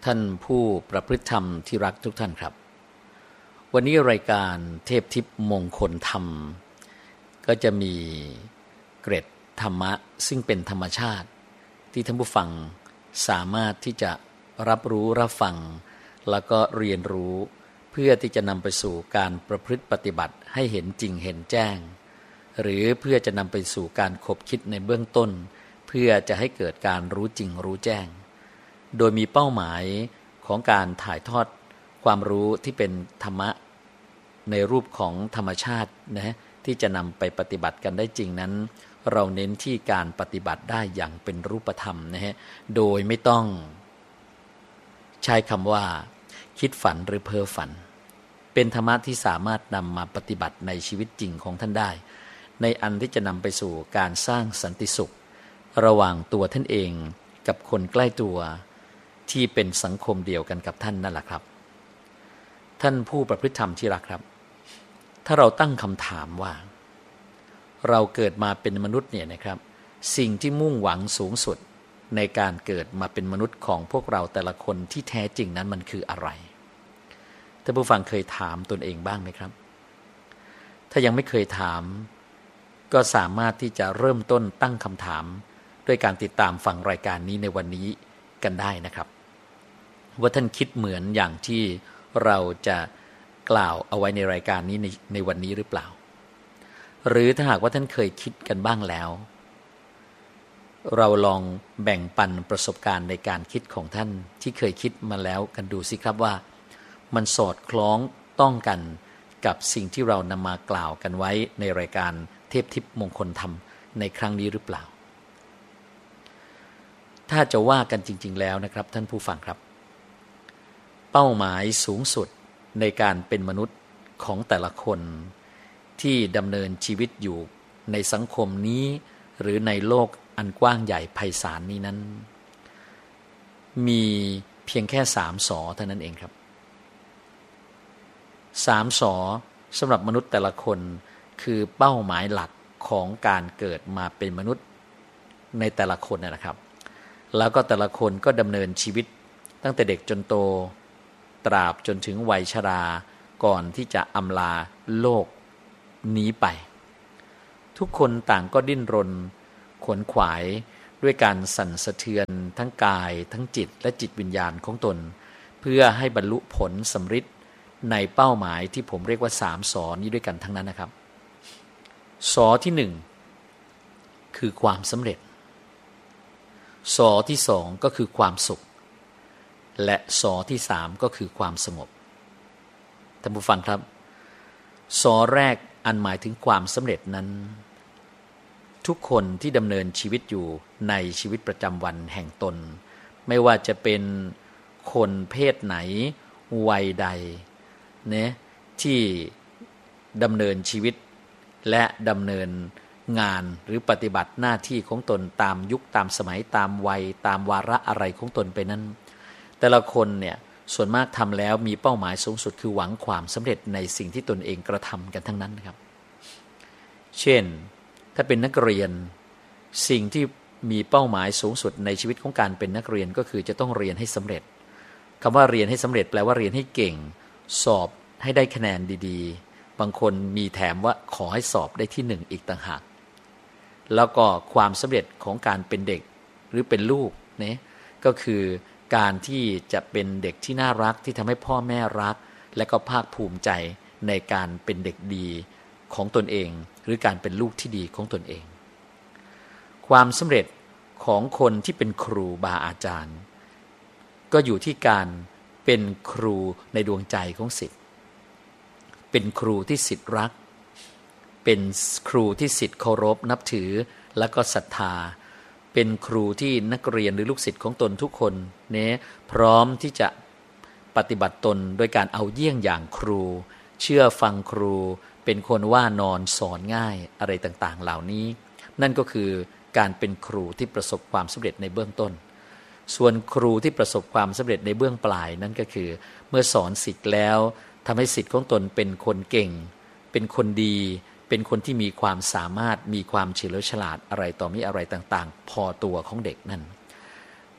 ท่านผู้ประพฤติธรรมที่รักทุกท่านครับวันนี้รายการเทพทิพย์มงคลธรรมก็จะมีเกร็ดธรรมะซึ่งเป็นธรรมชาติที่ท่านผู้ฟังสามารถที่จะรับรู้รับฟังแล้วก็เรียนรู้เพื่อที่จะนำไปสู่การประพฤติปฏิบัติให้เห็นจริงเห็นแจ้งหรือเพื่อจะนำไปสู่การคบคิดในเบื้องต้นเพื่อจะให้เกิดการรู้จริงรู้แจ้งโดยมีเป้าหมายของการถ่ายทอดความรู้ที่เป็นธรรมะในรูปของธรรมชาตินะที่จะนำไปปฏิบัติกันได้จริงนั้นเราเน้นที่การปฏิบัติได้อย่างเป็นรูปธรรมนะฮะโดยไม่ต้องใช้คำว่าคิดฝันหรือเพ้อฝันเป็นธรรมะที่สามารถนำมาปฏิบัติในชีวิตจริงของท่านได้ในอันที่จะนำไปสู่การสร้างสันติสุขระหว่างตัวท่านเองกับคนใกล้ตัวที่เป็นสังคมเดียวกันกับท่านนั่นแหละครับท่านผู้ประพฤติธรรมที่รักครับถ้าเราตั้งคำถามว่าเราเกิดมาเป็นมนุษย์เนี่ยนะครับสิ่งที่มุ่งหวังสูงสุดในการเกิดมาเป็นมนุษย์ของพวกเราแต่ละคนที่แท้จริงนั้นมันคืออะไรท่านผู้ฟังเคยถามตนเองบ้างไหมครับถ้ายังไม่เคยถามก็สามารถที่จะเริ่มต้นตั้งคำถามด้วยการติดตามฟังรายการนี้ในวันนี้กันได้นะครับว่าท่านคิดเหมือนอย่างที่เราจะกล่าวเอาไว้ในรายการนี้ในวันนี้หรือเปล่าหรือถ้าหากว่าท่านเคยคิดกันบ้างแล้วเราลองแบ่งปันประสบการณ์ในการคิดของท่านที่เคยคิดมาแล้วกันดูสิครับว่ามันสอดคล้องต้องกันกับสิ่งที่เรานำมากล่าวกันไว้ในรายการเทพทิพย์มงคลธรรมในครั้งนี้หรือเปล่าถ้าจะว่ากันจริงๆแล้วนะครับท่านผู้ฟังครับเป้าหมายสูงสุดในการเป็นมนุษย์ของแต่ละคนที่ดำเนินชีวิตอยู่ในสังคมนี้หรือในโลกอันกว้างใหญ่ไพศาลนี้นั้นมีเพียงแค่3 สอเท่านั้นเองครับ3 สอสำหรับมนุษย์แต่ละคนคือเป้าหมายหลักของการเกิดมาเป็นมนุษย์ในแต่ละคนนะครับแล้วก็แต่ละคนก็ดำเนินชีวิตตั้งแต่เด็กจนโตตราบจนถึงวัยชราก่อนที่จะอำลาโลกนี้ไปทุกคนต่างก็ดิ้นรนขวนขวายด้วยการสั่นสะเทือนทั้งกายทั้งจิตและจิตวิญญาณของตนเพื่อให้บรรลุผลสำฤทธิ์ในเป้าหมายที่ผมเรียกว่า3 สอนี้ด้วยกันทั้งนั้นนะครับสอที่1คือความสำเร็จสอที่2ก็คือความสุขและสอที่3ก็คือความสงบท่านผู้ฟังครับสอแรกอันหมายถึงความสำเร็จนั้นทุกคนที่ดำเนินชีวิตอยู่ในชีวิตประจำวันแห่งตนไม่ว่าจะเป็นคนเพศไหนวัยใดเนี่ยที่ดำเนินชีวิตและดำเนินงานหรือปฏิบัติหน้าที่ของตนตามยุคตามสมัยตามวัยตามวาระอะไรของตนไปนั้นแต่ละคนเนี่ยส่วนมากทำแล้วมีเป้าหมายสูงสุดคือหวังความสำเร็จในสิ่งที่ตนเองกระทำกันทั้งนั้นนะครับเช่นถ้าเป็นนักเรียนสิ่งที่มีเป้าหมายสูงสุดในชีวิตของการเป็นนักเรียนก็คือจะต้องเรียนให้สำเร็จคำว่าเรียนให้สำเร็จแปลว่าเรียนให้เก่งสอบให้ได้คะแนนดีๆบางคนมีแถมว่าขอให้สอบได้ที่1อีกต่างหากแล้วก็ความสำเร็จของการเป็นเด็กหรือเป็นลูกเนี่ยก็คือการที่จะเป็นเด็กที่น่ารักที่ทำให้พ่อแม่รักและก็ภาคภูมิใจในการเป็นเด็กดีของตนเองหรือการเป็นลูกที่ดีของตนเองความสำเร็จของคนที่เป็นครูบาอาจารย์ก็อยู่ที่การเป็นครูในดวงใจของศิษย์เป็นครูที่ศิษย์รักเป็นครูที่ศิษย์เคารพนับถือและก็ศรัทธาเป็นครูที่นักเรียนหรือลูกศิษย์ของตนทุกคนเนี่ยพร้อมที่จะปฏิบัติตนโดยการเอาเยี่ยงอย่างครูเชื่อฟังครูเป็นคนว่านอนสอนง่ายอะไรต่างๆเหล่านี้นั่นก็คือการเป็นครูที่ประสบความสำเร็จในเบื้องต้นส่วนครูที่ประสบความสำเร็จในเบื้องปลายนั่นก็คือเมื่อสอนศิษย์แล้วทำให้ศิษย์ของตนเป็นคนเก่งเป็นคนดีเป็นคนที่มีความสามารถมีความเฉลียวฉลาดอะไรต่อมีอะไรต่างๆพอตัวของเด็กนั่น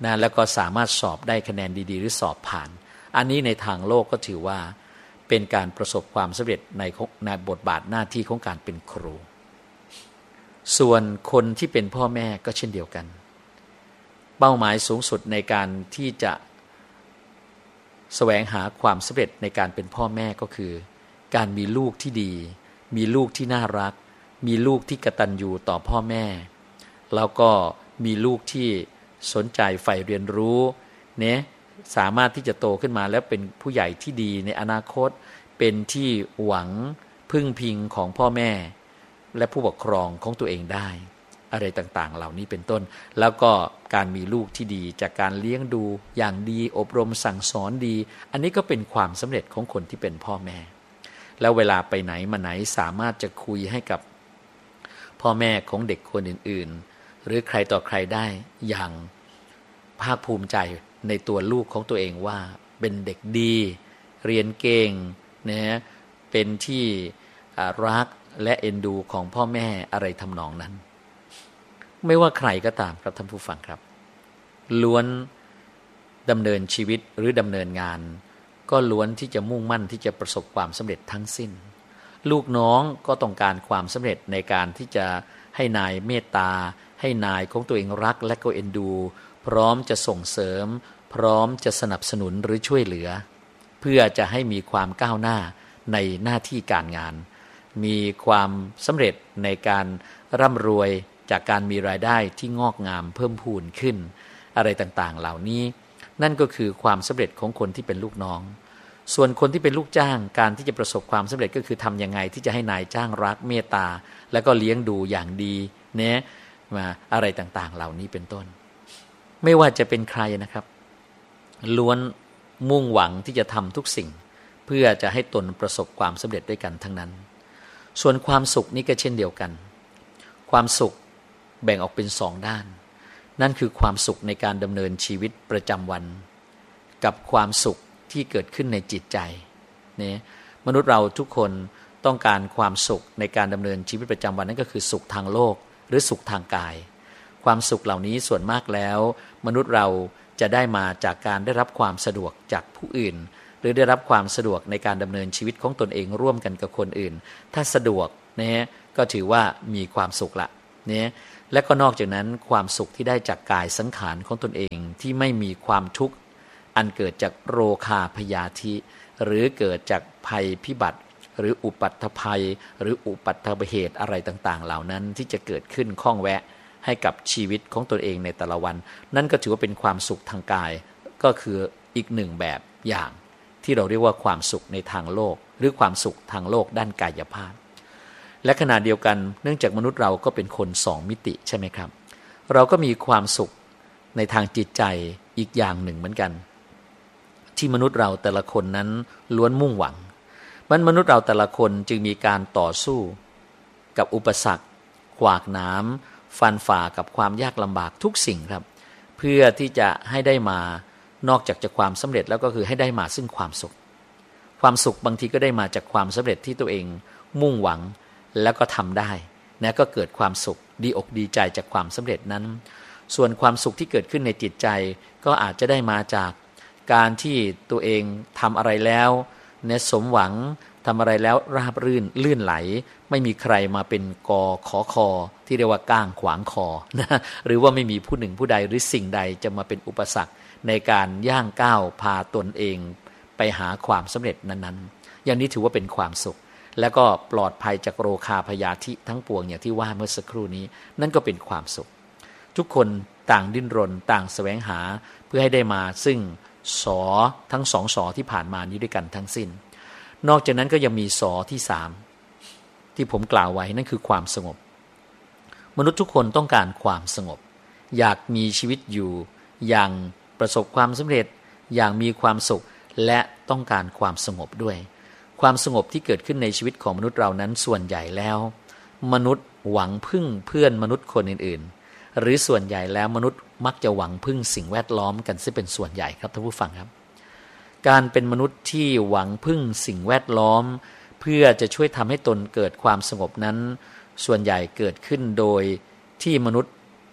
นะแล้วก็สามารถสอบได้คะแนนดีๆหรือสอบผ่านอันนี้ในทางโลกก็ถือว่าเป็นการประสบความสำเร็จในบทบาทหน้าที่ของการเป็นครูส่วนคนที่เป็นพ่อแม่ก็เช่นเดียวกันเป้าหมายสูงสุดในการที่จะแสวงหาความสำเร็จในการเป็นพ่อแม่ก็คือการมีลูกที่ดีมีลูกที่น่ารักมีลูกที่กตัญญูต่อพ่อแม่แล้วก็มีลูกที่สนใจใฝ่เรียนรู้เนี่ยสามารถที่จะโตขึ้นมาแล้วเป็นผู้ใหญ่ที่ดีในอนาคตเป็นที่หวังพึ่งพิงของพ่อแม่และผู้ปกครองของตัวเองได้อะไรต่างๆเหล่านี้เป็นต้นแล้วก็การมีลูกที่ดีจากการเลี้ยงดูอย่างดีอบรมสั่งสอนดีอันนี้ก็เป็นความสำเร็จของคนที่เป็นพ่อแม่แล้วเวลาไปไหนมาไหนสามารถจะคุยให้กับพ่อแม่ของเด็กคนอื่นๆหรือใครต่อใครได้อย่างภาคภูมิใจในตัวลูกของตัวเองว่าเป็นเด็กดีเรียนเก่งนะเป็นที่รักและเอ็นดูของพ่อแม่อะไรทำนองนั้นไม่ว่าใครก็ตามครับท่านผู้ฟังครับล้วนดำเนินชีวิตหรือดำเนินงานก็ล้วนที่จะมุ่งมั่นที่จะประสบความสำเร็จทั้งสิ้นลูกน้องก็ต้องการความสำเร็จในการที่จะให้นายเมตตาให้นายของตัวเองรักและก็เอ็นดูพร้อมจะส่งเสริมพร้อมจะสนับสนุนหรือช่วยเหลือเพื่อจะให้มีความก้าวหน้าในหน้าที่การงานมีความสำเร็จในการร่ำรวยจากการมีรายได้ที่งอกงามเพิ่มพูนขึ้นอะไรต่างๆเหล่านี้นั่นก็คือความสำเร็จของคนที่เป็นลูกน้องส่วนคนที่เป็นลูกจ้างการที่จะประสบความสำเร็จก็คือทำยังไงที่จะให้นายจ้างรักเมตตาแล้วก็เลี้ยงดูอย่างดีเนี่ยมาอะไรต่างๆเหล่านี้เป็นต้นไม่ว่าจะเป็นใครนะครับล้วนมุ่งหวังที่จะทำทุกสิ่งเพื่อจะให้ตนประสบความสำเร็จด้วยกันทั้งนั้นส่วนความสุขนี่ก็เช่นเดียวกันความสุขแบ่งออกเป็นสองด้านนั่นคือความสุขในการดำเนินชีวิตประจำวันกับความสุขที่เกิดขึ้นในจิตใจเนี่ยมนุษย์เราทุกคนต้องการความสุขในการดำเนินชีวิตประจำวันนั่นก็คือสุขทางโลกหรือสุขทางกายความสุขเหล่านี้ส่วนมากแล้วมนุษย์เราจะได้มาจากการได้รับความสะดวกจากผู้อื่นหรือได้รับความสะดวกในการดำเนินชีวิตของตนเองร่วมกันกับคนอื่นถ้าสะดวกเนี่ยก็ถือว่ามีความสุขละเนี่ยและก็นอกจากนั้นความสุขที่ได้จากกายสังขารของตนเองที่ไม่มีความทุกข์อันเกิดจากโรคาพยาธิหรือเกิดจากภัยพิบัติหรืออุปัตถภัยหรืออุปัตถเหตุอะไรต่างๆเหล่านั้นที่จะเกิดขึ้นข้องแวะให้กับชีวิตของตนเองในแต่ละวันนั่นก็ถือว่าเป็นความสุขทางกายก็คืออีกหนึ่งแบบอย่างที่เราเรียกว่าความสุขในทางโลกหรือความสุขทางโลกด้านกายภาพและขณะเดียวกันเนื่องจากมนุษย์เราก็เป็นคนสองมิติใช่ไหมครับเราก็มีความสุขในทางจิตใจอีกอย่างหนึ่งเหมือนกันที่มนุษย์เราแต่ละคนนั้นล้วนมุ่งหวังมนุษย์เราแต่ละคนจึงมีการต่อสู้กับอุปสรรคขวากหนามฟันฝ่ากับความยากลำบากทุกสิ่งครับเพื่อที่จะให้ได้มานอกจากความสำเร็จแล้วก็คือให้ได้มาซึ่งความสุขความสุขบางทีก็ได้มาจากความสำเร็จที่ตัวเองมุ่งหวังแล้วก็ทำได้นะก็เกิดความสุขดีอกดีใจจากความสำเร็จนั้นส่วนความสุขที่เกิดขึ้นในจิตใจก็อาจจะได้มาจากการที่ตัวเองทำอะไรแล้วเนี่ยสมหวังทำอะไรแล้วราบรื่นลื่นไหลไม่มีใครมาเป็นกอขอคอที่เรียกว่าก้างขวางคอนะหรือว่าไม่มีผู้หนึ่งผู้ใดหรือสิ่งใดจะมาเป็นอุปสรรคในการย่างก้าวพาตนเองไปหาความสำเร็จนั้นๆอย่างนี้ถือว่าเป็นความสุขแล้วก็ปลอดภัยจากโรคาพยาธิทั้งปวงอย่างที่ว่าเมื่อสักครู่นี้นั่นก็เป็นความสุขทุกคนต่างดิ้นรนต่างแสวงหาเพื่อให้ได้มาซึ่งสอทั้งสองสอที่ผ่านมานี้ด้วยกันทั้งสิ้นนอกจากนั้นก็ยังมีสอที่สามที่ผมกล่าวไว้นั่นคือความสงบมนุษย์ทุกคนต้องการความสงบอยากมีชีวิตอยู่อย่างประสบความสำเร็จอย่างมีความสุขและต้องการความสงบด้วยความสงบที่เกิดขึ้นในชีวิตของมนุษย์เรานั้นส่วนใหญ่แล้วมนุษย์หวังพึ่งเพื่อนมนุษย์คนอื่นๆหรือส่วนใหญ่แล้วมนุษย์มักจะหวังพึ่งสิ่งแวดล้อมกันซะเป็นส่วนใหญ่ครับท่านผู้ฟังครับการเป็นมนุษย์ที่หวังพึ่งสิ่งแวดล้อมเพื่อจะช่วยทำให้ตนเกิดความสงบนั้นส่วนใหญ่เกิดขึ้นโดยที่มนุษย์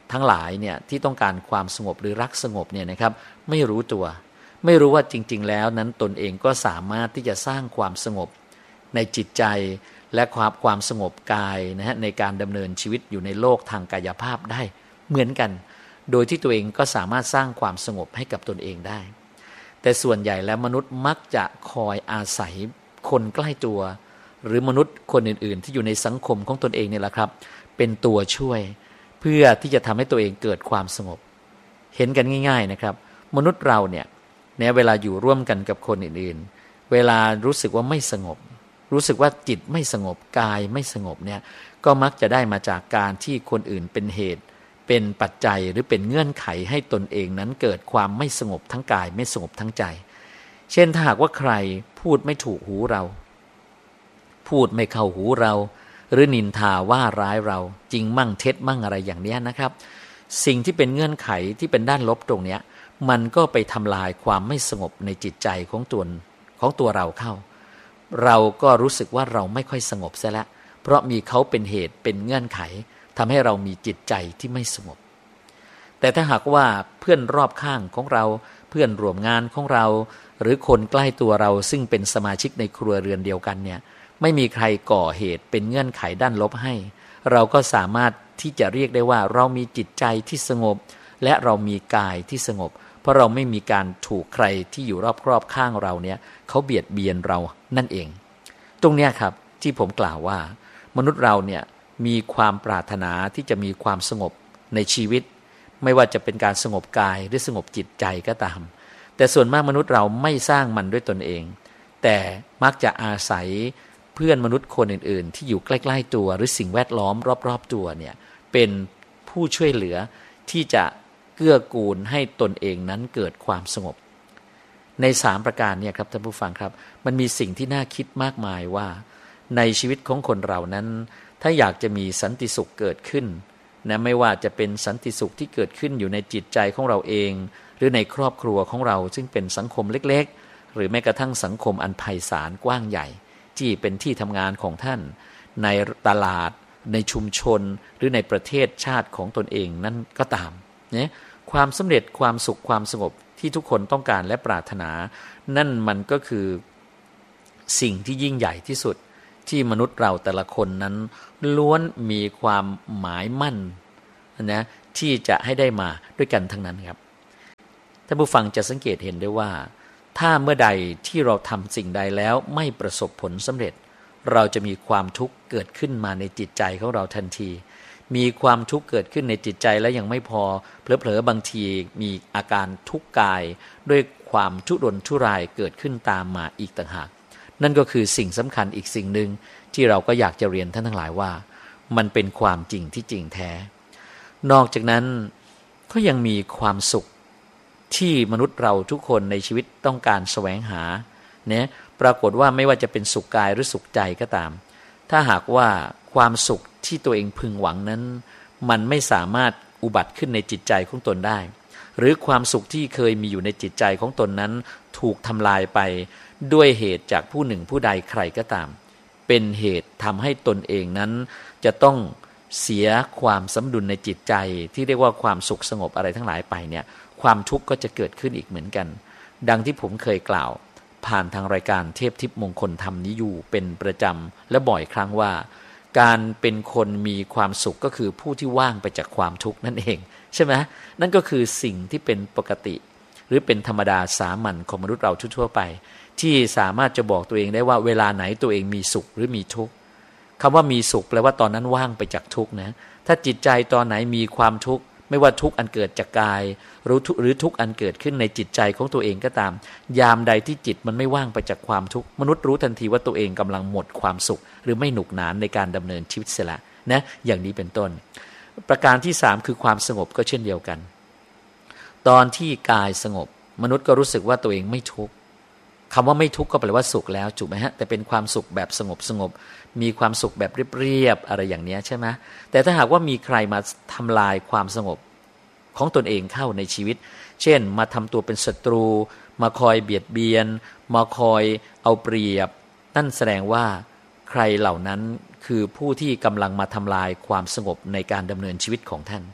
ทั้งหลายเนี่ยที่ต้องการความสงบหรือรักสงบเนี่ยนะครับไม่รู้ตัวไม่รู้ว่าจริงๆแล้วนั้นตนเองก็สามารถที่จะสร้างความสงบในจิตใจและความสงบกายนะฮะในการดำเนินชีวิตอยู่ในโลกทางกายภาพได้เหมือนกันโดยที่ตัวเองก็สามารถสร้างความสงบให้กับตนเองได้แต่ส่วนใหญ่แล้วมนุษย์มักจะคอยอาศัยคนใกล้ตัวหรือมนุษย์คนอื่นๆที่อยู่ในสังคมของตนเองเนี่ยแหละครับเป็นตัวช่วยเพื่อที่จะทำให้ตัวเองเกิดความสงบเห็นกันง่ายๆนะครับมนุษย์เราเนี่ยเวลาอยู่ร่วมกันกับคนอื่นๆเวลารู้สึกว่าไม่สงบรู้สึกว่าจิตไม่สงบกายไม่สงบเนี่ยก็มักจะได้มาจากการที่คนอื่นเป็นเหตุเป็นปัจจัยหรือเป็นเงื่อนไขให้ตนเองนั้นเกิดความไม่สงบทั้งกายไม่สงบทั้งใจเช่นถ้าหากว่าใครพูดไม่ถูกหูเราพูดไม่เข้าหูเราหรือนินทาว่าร้ายเราจริงมั่งเท็จมั่งอะไรอย่างนี้นะครับสิ่งที่เป็นเงื่อนไขที่เป็นด้านลบตรงนี้มันก็ไปทำลายความไม่สงบในจิตใจของตัวเราเข้าเราก็รู้สึกว่าเราไม่ค่อยสงบซะแล้วเพราะมีเขาเป็นเหตุเป็นเงื่อนไขทำให้เรามีจิตใจที่ไม่สงบแต่ถ้าหากว่าเพื่อนรอบข้างของเราเพื่อนร่วมงานของเราหรือคนใกล้ตัวเราซึ่งเป็นสมาชิกในครัวเรือนเดียวกันเนี่ยไม่มีใครก่อเหตุเป็นเงื่อนไขด้านลบให้เราก็สามารถที่จะเรียกได้ว่าเรามีจิตใจที่สงบและเรามีกายที่สงบเพราะเราไม่มีการถูกใครที่อยู่รอบๆข้างเราเนี่ยเขาเบียดเบียนเรานั่นเองตรงเนี้ยครับที่ผมกล่าวว่ามนุษย์เราเนี่ยมีความปรารถนาที่จะมีความสงบในชีวิตไม่ว่าจะเป็นการสงบกายหรือสงบจิตใจก็ตามแต่ส่วนมากมนุษย์เราไม่สร้างมันด้วยตนเองแต่มักจะอาศัยเพื่อนมนุษย์คนอื่นๆที่อยู่ใกล้ๆตัวหรือสิ่งแวดล้อมรอบๆตัวเนี่ยเป็นผู้ช่วยเหลือที่จะเกื้อกูลให้ตนเองนั้นเกิดความสงบใน3ประการเนี่ยครับท่านผู้ฟังครับมันมีสิ่งที่น่าคิดมากมายว่าในชีวิตของคนเรานั้นถ้าอยากจะมีสันติสุขเกิดขึ้นนะไม่ว่าจะเป็นสันติสุขที่เกิดขึ้นอยู่ในจิตใจของเราเองหรือในครอบครัวของเราซึ่งเป็นสังคมเล็กๆหรือแม้กระทั่งสังคมอันไพศาลกว้างใหญ่ที่เป็นที่ทำงานของท่านในตลาดในชุมชนหรือในประเทศชาติของตนเองนั่นก็ตามเนี่ยความสำเร็จความสุขความสงบที่ทุกคนต้องการและปรารถนานั่นมันก็คือสิ่งที่ยิ่งใหญ่ที่สุดที่มนุษย์เราแต่ละคนนั้นล้วนมีความหมายมั่นนะที่จะให้ได้มาด้วยกันทั้งนั้นครับท่านผู้ฟังจะสังเกตเห็นได้ว่าถ้าเมื่อใดที่เราทำสิ่งใดแล้วไม่ประสบผลสำเร็จเราจะมีความทุกข์เกิดขึ้นมาในจิตใจของเราทันทีมีความทุกข์เกิดขึ้นในจิตใจแล้วยังไม่พอเผลอๆบางทีมีอาการทุกข์กายด้วยความทุรนทุรายเกิดขึ้นตามมาอีกต่างหากนั่นก็คือสิ่งสำคัญอีกสิ่งหนึ่งที่เราก็อยากจะเรียนท่านทั้งหลายว่ามันเป็นความจริงที่จริงแท้นอกจากนั้นก็ยังมีความสุขที่มนุษย์เราทุกคนในชีวิตต้องการแสวงหาเนี่ยปรากฏว่าไม่ว่าจะเป็นสุขกายหรือสุขใจก็ตามถ้าหากว่าความสุขที่ตัวเองพึงหวังนั้นมันไม่สามารถอุบัติขึ้นในจิตใจของตนได้หรือความสุขที่เคยมีอยู่ในจิตใจของตนนั้นถูกทำลายไปด้วยเหตุจากผู้หนึ่งผู้ใดใครก็ตามเป็นเหตุทำให้ตนเองนั้นจะต้องเสียความสมดุลในจิตใจที่เรียกว่าความสุขสงบอะไรทั้งหลายไปเนี่ยความทุกข์ก็จะเกิดขึ้นอีกเหมือนกันดังที่ผมเคยกล่าวผ่านทางรายการเทพทิพย์มงคลธรรมนี้อยู่เป็นประจำและบ่อยครั้งว่าการเป็นคนมีความสุขก็คือผู้ที่ว่างไปจากความทุกข์นั่นเองใช่ไหมนั่นก็คือสิ่งที่เป็นปกติหรือเป็นธรรมดาสามัญของมนุษย์เราทั่วไปที่สามารถจะบอกตัวเองได้ว่าเวลาไหนตัวเองมีสุขหรือมีทุกข์คำว่ามีสุขแปลว่าตอนนั้นว่างไปจากทุกข์นะถ้าจิตใจตอนไหนมีความทุกข์ไม่ว่าทุกข์อันเกิดจากกายหรือทุกข์อันเกิดขึ้นในจิตใจของตัวเองก็ตามยามใดที่จิตมันไม่ว่างไปจากความทุกข์มนุษย์รู้ทันทีว่าตัวเองกำลังหมดความสุขหรือไม่หนุกหนานในการดำเนินชีวิตเสียละนะอย่างนี้เป็นต้นประการที่3คือความสงบก็เช่นเดียวกันตอนที่กายสงบมนุษย์ก็รู้สึกว่าตัวเองไม่ทุกข์คำว่าไม่ทุกข์ก็แปลว่าสุขแล้วถูกไหมฮะแต่เป็นความสุขแบบสงบมีความสุขแบบเรียบๆอะไรอย่างนี้ใช่ไหมแต่ถ้าหากว่ามีใครมาทำลายความสงบของตนเองเข้าในชีวิตเช่นมาทำตัวเป็นศัตรูมาคอยเบียดเบียนมาคอยเอาเปรียบนั่นแสดงว่าใครเหล่านั้นคือผู้ที่กำลังมาทำลายความสงบในการดำเนินชีวิตของท่าน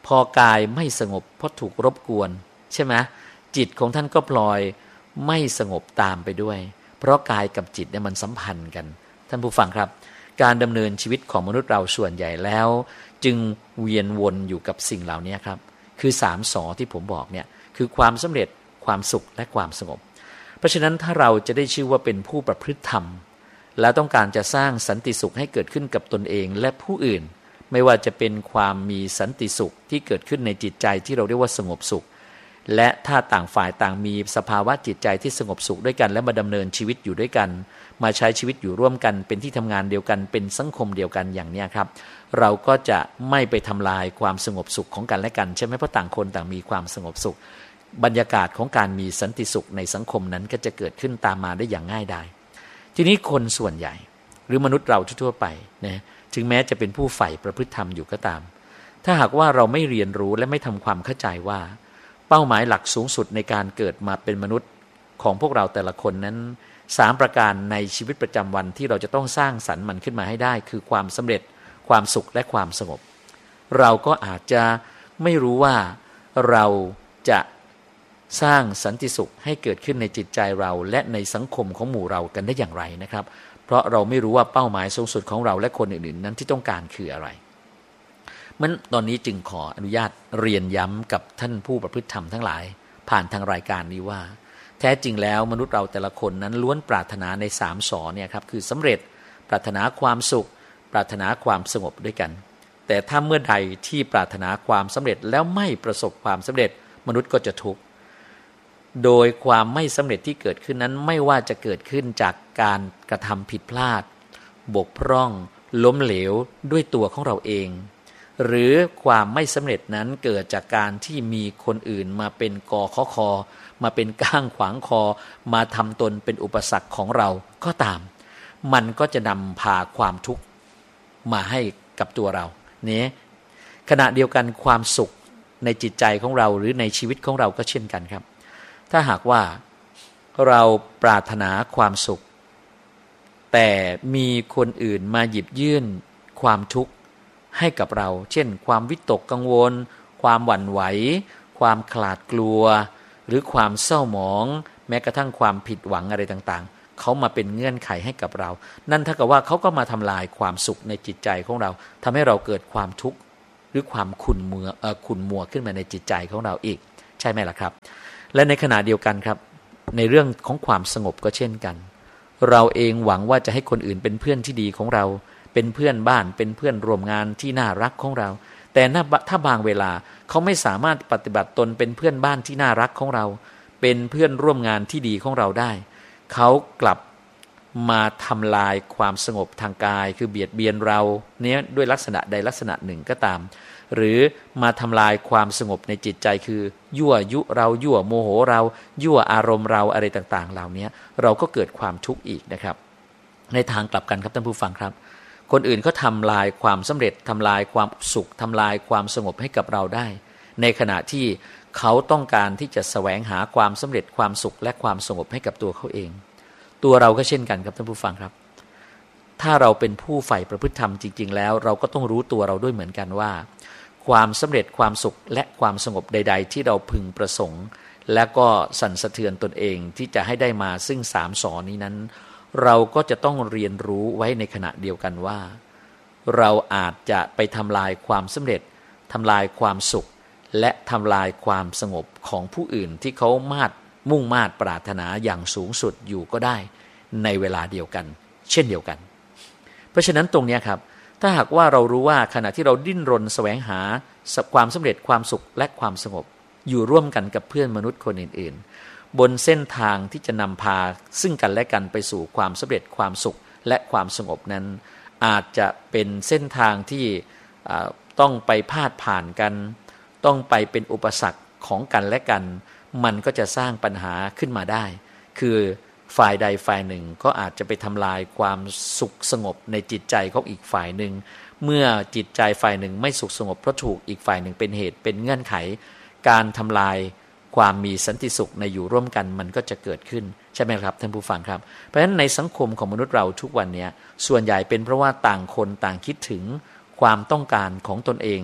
พอกายไม่สงบเพราะถูกรบกวนใช่ไหมจิตของท่านก็พลอยไม่สงบตามไปด้วยเพราะกายกับจิตเนี่ยมันสัมพันธ์กันท่านผู้ฟังครับการดำเนินชีวิตของมนุษย์เราส่วนใหญ่แล้วจึงเวียนวนอยู่กับสิ่งเหล่านี้ครับคือ3 สอที่ผมบอกเนี่ยคือความสำเร็จความสุขและความสงบเพราะฉะนั้นถ้าเราจะได้ชื่อว่าเป็นผู้ประพฤติธรรมและต้องการจะสร้างสันติสุขให้เกิดขึ้นกับตนเองและผู้อื่นไม่ว่าจะเป็นความมีสันติสุขที่เกิดขึ้นในจิตใจที่เราเรียกว่าสงบสุขและถ้าต่างฝ่ายต่างมีสภาวะจิตใจที่สงบสุขด้วยกันและมาดำเนินชีวิตอยู่ด้วยกันมาใช้ชีวิตอยู่ร่วมกันเป็นที่ทำงานเดียวกันเป็นสังคมเดียวกันอย่างนี้ครับเราก็จะไม่ไปทำลายความสงบสุขของกันและกันใช่ไหมเพราะต่างคนต่างมีความสงบสุขบรรยากาศของการมีสันติสุขในสังคมนั้นก็จะเกิดขึ้นตามมาได้อย่างง่ายดายทีนี้คนส่วนใหญ่หรือมนุษย์เราทั่วไปนะถึงแม้จะเป็นผู้ใฝ่ประพฤติธรรมอยู่ก็ตามถ้าหากว่าเราไม่เรียนรู้และไม่ทำความเข้าใจว่าเป้าหมายหลักสูงสุดในการเกิดมาเป็นมนุษย์ของพวกเราแต่ละคนนั้น3 ประการในชีวิตประจำวันที่เราจะต้องสร้างสรรค์มันขึ้นมาให้ได้คือความสำเร็จความสุขและความสงบเราก็อาจจะไม่รู้ว่าเราจะสร้างสันติสุขให้เกิดขึ้นในจิตใจเราและในสังคมของหมู่เรากันได้อย่างไรนะครับเพราะเราไม่รู้ว่าเป้าหมายสูงสุดของเราและคนอื่นๆนั้นที่ต้องการคืออะไรมันตอนนี้จึงขออนุญาตเรียนย้ำกับท่านผู้ประพฤติธรรมทั้งหลายผ่านทางรายการนี้ว่าแท้จริงแล้วมนุษย์เราแต่ละคนนั้นล้วนปรารถนาใน3 สอเนี่ยครับคือสำเร็จปรารถนาความสุขปรารถนาความสงบด้วยกันแต่ถ้าเมื่อใดที่ปรารถนาความสำเร็จแล้วไม่ประสบความสำเร็จมนุษย์ก็จะทุกข์โดยความไม่สำเร็จที่เกิดขึ้นนั้นไม่ว่าจะเกิดขึ้นจากการกระทำผิดพลาดบกพร่องล้มเหลวด้วยตัวของเราเองหรือความไม่สำเร็จนั้นเกิดจากการที่มีคนอื่นมาเป็นกอขอคอมาเป็นก้างขวางคอมาทำตนเป็นอุปสรรคของเราก็ตามมันก็จะนำพาความทุกข์มาให้กับตัวเราเนี่ยขณะเดียวกันความสุขในจิตใจของเราหรือในชีวิตของเราก็เช่นกันครับถ้าหากว่าเราปรารถนาความสุขแต่มีคนอื่นมาหยิบยื่นความทุกข์ให้กับเราเช่นความวิตกกังวลความหวั่นไหวความขลาดกลัวหรือความเศร้าหมองแม้กระทั่งความผิดหวังอะไรต่างๆเขามาเป็นเงื่อนไขให้กับเรานั่นเท่ากับว่าเขาก็มาทำลายความสุขในจิตใจของเราทำให้เราเกิดความทุกข์หรือความขุ่นมัวขึ้นมาในจิตใจของเราอีกใช่ไหมล่ะครับและในขณะเดียวกันครับในเรื่องของความสงบก็เช่นกันเราเองหวังว่าจะให้คนอื่นเป็นเพื่อนที่ดีของเราเป็นเพื่อนบ้านเป็นเพื่อนร่วมงานที่น่ารักของเราแต่ถ้าบางเวลาเขาไม่สามารถปฏิบัติตนเป็นเพื่อนบ้านที่น่ารักของเราเป็นเพื่อนร่วมงานที่ดีของเราได้เขากลับมาทำลายความสงบทางกายคือเบียดเบียนเราเนี่ยด้วยลักษณะใดลักษณะหนึ่งก็ตามหรือมาทำลายความสงบในจิตใจคือยั่วยุเรายั่วโมโหเรายั่วอารมณ์เราอะไรต่างๆเหล่านี้เราก็เกิดความทุกข์อีกนะครับในทางกลับกันครับท่านผู้ฟังครับคนอื่นก็ทำลายความสำเร็จทำลายความสุขทำลายความสงบให้กับเราได้ในขณะที่เขาต้องการที่จะแสวงหาความสำเร็จความสุขและความสงบให้กับตัวเขาเองตัวเราก็เช่นกันครับท่านผู้ฟังครับถ้าเราเป็นผู้ใฝ่ประพฤติธรรมจริงๆแล้วเราก็ต้องรู้ตัวเราด้วยเหมือนกันว่าความสำเร็จความสุขและความสงบใดๆที่เราพึงประสงค์และก็สั่นสะเทือนตนเองที่จะให้ได้มาซึ่ง3 สอนี้นั้นเราก็จะต้องเรียนรู้ไว้ในขณะเดียวกันว่าเราอาจจะไปทำลายความสำเร็จทำลายความสุขและทำลายความสงบของผู้อื่นที่เขามุ่งมา่ปรารถนาอย่างสูงสุดอยู่ก็ได้ในเวลาเดียวกันเช่นเดียวกันเพราะฉะนั้นตรงนี้ครับถ้าหากว่าเรารู้ว่าขณะที่เราดิ้นรนแสวงหาความสำเร็จความสุขและความสงบอยู่ร่วมกันกับเพื่อนมนุษย์คนอื่นๆบนเส้นทางที่จะนำพาซึ่งกันและกันไปสู่ความสำเร็จความสุขและความสงบนั้นอาจจะเป็นเส้นทางที่ต้องไปพาดผ่านกันต้องไปเป็นอุปสรรคของกันและกันมันก็จะสร้างปัญหาขึ้นมาได้คือฝ่ายใดฝ่ายหนึ่งก็อาจจะไปทำลายความสุขสงบในจิตใจของอีกฝ่ายหนึ่งเมื่อจิตใจฝ่ายหนึ่งไม่สุขสงบเพราะถูกอีกฝ่ายหนึ่งเป็นเหตุเป็นเงื่อนไขการทำลายความมีสันติสุขในอยู่ร่วมกันมันก็จะเกิดขึ้นใช่ไหมครับท่านผู้ฟังครับเพราะฉะนั้นในสังคมของมนุษย์เราทุกวันนี้ส่วนใหญ่เป็นเพราะว่าต่างคนต่างคิดถึงความต้องการของตนเอง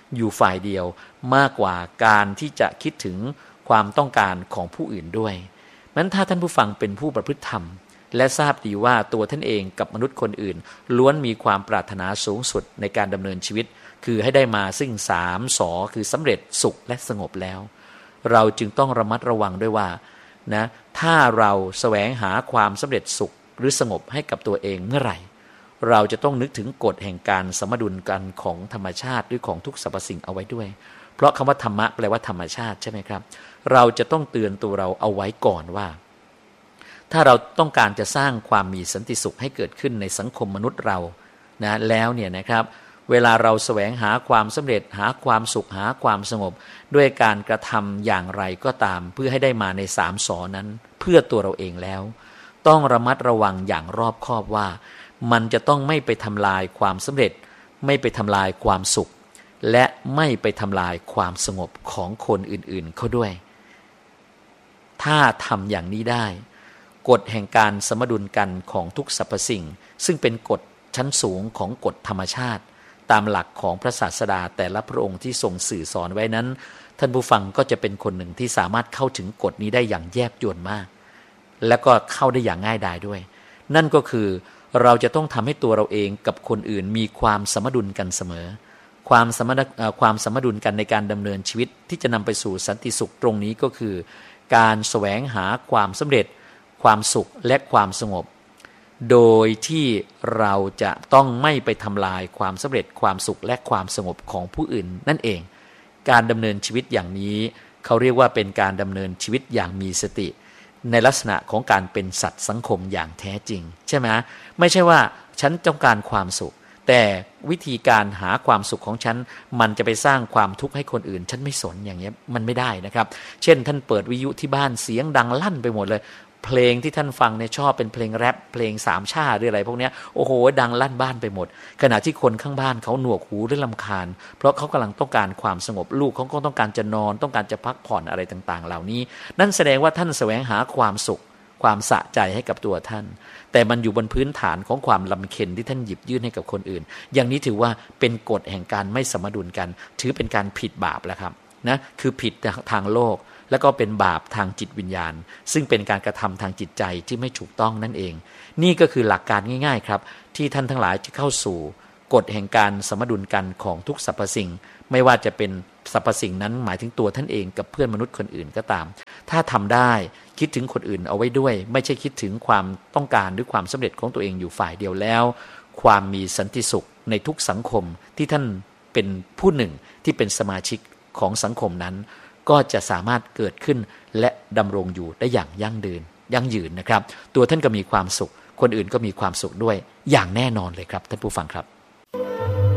อยู่ฝ่ายเดียวมากกว่าการที่จะคิดถึงความต้องการของผู้อื่นด้วยนั้นถ้าท่านผู้ฟังเป็นผู้ประพฤติธรรมและทราบดีว่าตัวท่านเองกับมนุษย์คนอื่นล้วนมีความปรารถนาสูงสุดในการดำเนินชีวิตคือให้ได้มาซึ่ง3 สคือสำเร็จสุขและสงบแล้วเราจึงต้องระมัดระวังด้วยว่านะถ้าเราแสวงหาความสำเร็จสุขหรือสงบให้กับตัวเองเมื่อไหร่เราจะต้องนึกถึงกฎแห่งการสมดุลกันของธรรมชาติหรือของทุกสรรพสิ่งเอาไว้ด้วยเพราะคำว่าธรรมะแปลว่าธรรมชาติใช่ไหมครับเราจะต้องเตือนตัวเราเอาไว้ก่อนว่าถ้าเราต้องการจะสร้างความมีสันติสุขให้เกิดขึ้นในสังคมมนุษย์เรานะแล้วเนี่ยนะครับเวลาเราแสวงหาความสำเร็จหาความสุขหาความสงบด้วยการกระทำอย่างไรก็ตามเพื่อให้ได้มาใน3 สนั้นเพื่อตัวเราเองแล้วต้องระมัดระวังอย่างรอบคอบว่ามันจะต้องไม่ไปทำลายความสำเร็จไม่ไปทำลายความสุขและไม่ไปทำลายความสงบของคนอื่นๆเขาด้วยถ้าทำอย่างนี้ได้กฎแห่งการสมดุลกันของทุกสรรพสิ่งซึ่งเป็นกฎชั้นสูงของกฎธรรมชาติตามหลักของพระศาสดาแต่ละพระองค์ที่ทรงสื่อสอนไว้นั้นท่านผู้ฟังก็จะเป็นคนหนึ่งที่สามารถเข้าถึงกฎนี้ได้อย่างแยบยลมากแล้วก็เข้าได้อย่างง่ายดายด้วยนั่นก็คือเราจะต้องทำให้ตัวเราเองกับคนอื่นมีความสมดุลกันเสมอความสมดุลกันในการดำเนินชีวิตที่จะนำไปสู่สันติสุขตรงนี้ก็คือการแสวงหาความสำเร็จความสุขและความสงบโดยที่เราจะต้องไม่ไปทำลายความสำเร็จความสุขและความสงบของผู้อื่นนั่นเองการดำเนินชีวิตอย่างนี้เขาเรียกว่าเป็นการดำเนินชีวิตอย่างมีสติในลักษณะของการเป็นสัตว์สังคมอย่างแท้จริงใช่ไหมไม่ใช่ว่าฉันต้องการความสุขแต่วิธีการหาความสุขของฉันมันจะไปสร้างความทุกข์ให้คนอื่นฉันไม่สนอย่างเงี้ยมันไม่ได้นะครับเช่นท่านเปิดวิทยุที่บ้านเสียงดังลั่นไปหมดเลยเพลงที่ท่านฟังเนี่ยชอบเป็นเพลงแรปเพลงสามชาติหรืออะไรพวกนี้โอ้โหดังลั่นบ้านไปหมดขณะที่คนข้างบ้านเขาหนวกหูหรือรำคาญเพราะเขากำลังต้องการความสงบลูกเขาก็ต้องการจะนอนต้องการจะพักผ่อนอะไรต่างๆเหล่านี้นั่นแสดงว่าท่านแสวงหาความสุขความสะใจให้กับตัวท่านแต่มันอยู่บนพื้นฐานของความลำเค็ญที่ท่านหยิบยื่นให้กับคนอื่นอย่างนี้ถือว่าเป็นกฎแห่งการไม่สมดุลกันถือเป็นการผิดบาปแล้วครับนะคือผิดทางโลกแล้วก็เป็นบาปทางจิตวิญญาณซึ่งเป็นการกระทำทางจิตใจที่ไม่ถูกต้องนั่นเองนี่ก็คือหลักการง่ายๆครับที่ท่านทั้งหลายจะเข้าสู่กฎแห่งการสมดุลกันของทุกสรรพสิ่งไม่ว่าจะเป็นสรรพสิ่งนั้นหมายถึงตัวท่านเองกับเพื่อนมนุษย์คนอื่นก็ตามถ้าทำได้คิดถึงคนอื่นเอาไว้ด้วยไม่ใช่คิดถึงความต้องการหรือความสำเร็จของตัวเองอยู่ฝ่ายเดียวแล้วความมีสันติสุขในทุกสังคมที่ท่านเป็นผู้หนึ่งที่เป็นสมาชิกของสังคมนั้นก็จะสามารถเกิดขึ้นและดำรงอยู่ได้อย่างยั่งยืนนะครับตัวท่านก็มีความสุขคนอื่นก็มีความสุขด้วยอย่างแน่นอนเลยครับท่านผู้ฟังครับ